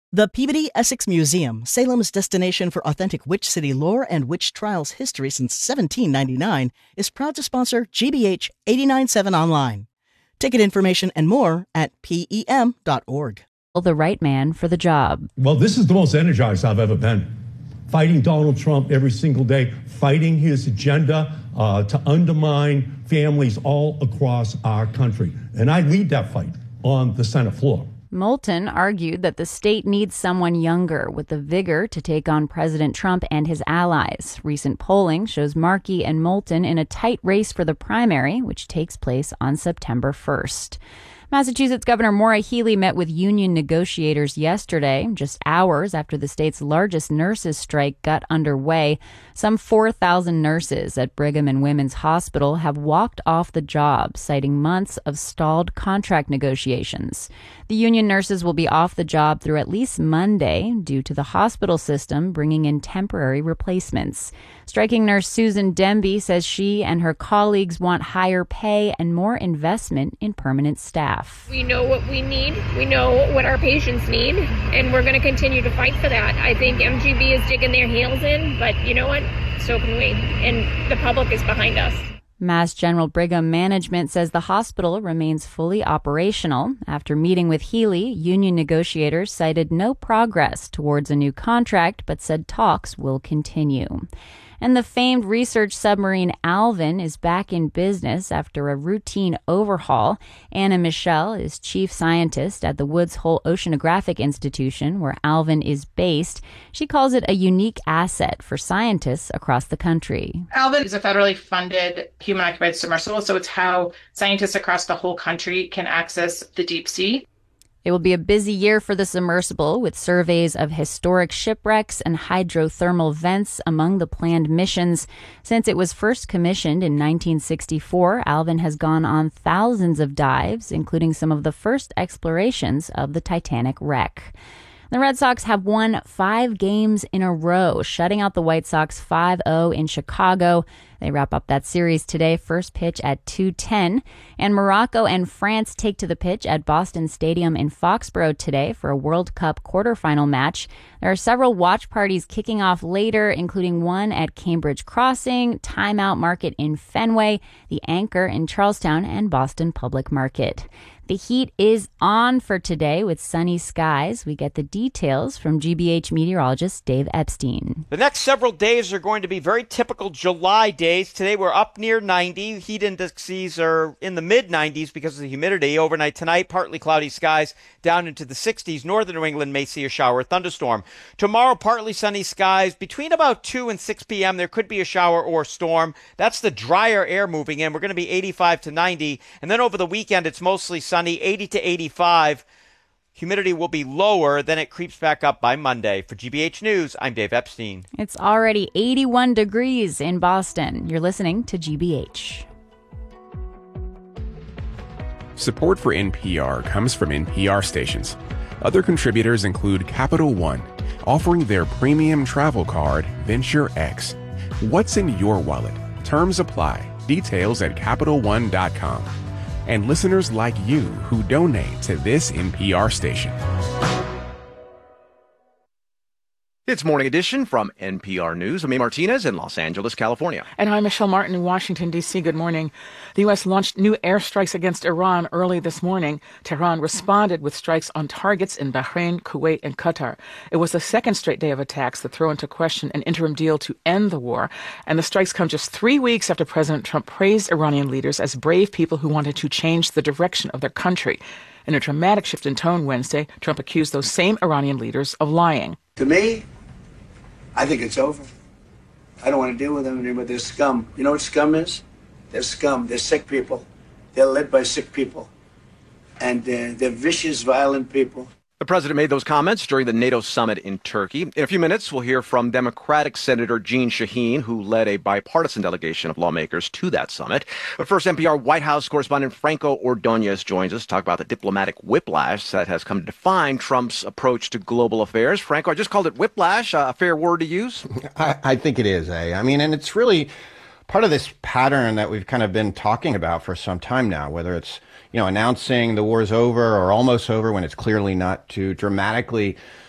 The Peabody Essex Museum, Salem's destination for authentic Witch City lore and witch trials history since 1799, is proud to sponsor GBH 89.7 Online. Ticket information and more at PEM.org. The right man for the job. Well, this is the most energized I've ever been. Fighting Donald Trump every single day, fighting his agenda to undermine families all across our country. And I lead that fight on the Senate floor. Moulton argued that the state needs someone younger with the vigor to take on President Trump and his allies. Recent polling shows Markey and Moulton in a tight race for the primary, which takes place on September 1st. Massachusetts Governor Maura Healey met with union negotiators yesterday, just hours after the state's largest nurses' strike got underway. Some 4,000 nurses at Brigham and Women's Hospital have walked off the job, citing months of stalled contract negotiations. The union nurses will be off the job through at least Monday due to the hospital system bringing in temporary replacements. Striking nurse Susan Demby says she and her colleagues want higher pay and more investment in permanent staff. We know what we need. We know what our patients need, and we're going to continue to fight for that. I think MGB is digging their heels in, but you know what? So can we. And the public is behind us. Mass General Brigham management says the hospital remains fully operational. After meeting with Healey, union negotiators cited no progress towards a new contract, but said talks will continue. And the famed research submarine Alvin is back in business after a routine overhaul. Anna Michelle is chief scientist at the Woods Hole Oceanographic Institution, where Alvin is based. She calls it a unique asset for scientists across the country. Alvin is a federally funded human-occupied submersible, so it's how scientists across the whole country can access the deep sea. It will be a busy year for the submersible, with surveys of historic shipwrecks and hydrothermal vents among the planned missions. Since it was first commissioned in 1964, Alvin has gone on thousands of dives, including some of the first explorations of the Titanic wreck. The Red Sox have won 5 games in a row, shutting out the White Sox 5-0 in Chicago. They wrap up that series today, first pitch at 2:10. And Morocco and France take to the pitch at Boston Stadium in Foxborough today for a World Cup quarterfinal match. There are several watch parties kicking off later, including one at Cambridge Crossing, Timeout Market in Fenway, the Anchor in Charlestown, and Boston Public Market. The heat is on for today with sunny skies. We get the details from GBH meteorologist Dave Epstein. The next several days are going to be very typical July days. Today we're up near 90. Heat indices are in the mid-90s because of the humidity. Overnight tonight, partly cloudy skies down into the 60s. Northern New England may see a shower or thunderstorm. Tomorrow, partly sunny skies. Between about 2 and 6 p.m., there could be a shower or storm. That's the drier air moving in. We're going to be 85 to 90. And then over the weekend, it's mostly sunny. 80 to 85. Humidity will be lower, then it creeps back up by Monday. For GBH News, I'm Dave Epstein. It's already 81 degrees in Boston. You're listening to GBH. Support for NPR comes from NPR stations. Other contributors include Capital One, offering their premium travel card, Venture X. What's in your wallet? Terms apply. Details at CapitalOne.com. And listeners like you who donate to this NPR station. It's Morning Edition from NPR News. I'm A. Martinez in Los Angeles, California. And I'm Michelle Martin in Washington, D.C. Good morning. The U.S. launched new airstrikes against Iran early this morning. Tehran responded with strikes on targets in Bahrain, Kuwait, and Qatar. It was the second straight day of attacks that throw into question an interim deal to end the war. And the strikes come just 3 weeks after President Trump praised Iranian leaders as brave people who wanted to change the direction of their country. In a dramatic shift in tone Wednesday, Trump accused those same Iranian leaders of lying. To me, I think it's over. I don't want to deal with them anymore. They're scum. You know what scum is? They're scum. They're sick people. They're led by sick people. And they're vicious, violent people. The president made those comments during the NATO summit in Turkey. In a few minutes, we'll hear from Democratic Senator Jeanne Shaheen, who led a bipartisan delegation of lawmakers to that summit. But first, NPR White House correspondent Franco Ordonez joins us to talk about the diplomatic whiplash that has come to define Trump's approach to global affairs. Franco, I just called it whiplash, a fair word to use? I think it is, I mean, and it's really part of this pattern that we've kind of been talking about for some time now, whether it's announcing the war's over or almost over when it's clearly not, to dramatically